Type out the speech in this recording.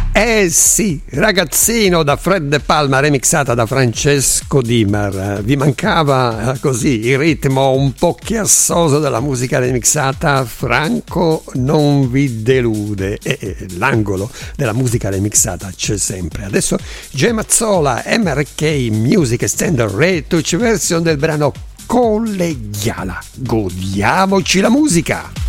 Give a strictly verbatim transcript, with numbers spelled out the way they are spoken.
Eh sì, Ragazzino da Fred De Palma, remixata da Francesco Dimar. Vi mancava così il ritmo un po' chiassoso della musica remixata? Franco non vi delude, e eh, l'angolo della musica remixata c'è sempre. Adesso J Mazzola, M R K Music Standard Retouch version del brano Collegiala. Godiamoci la musica!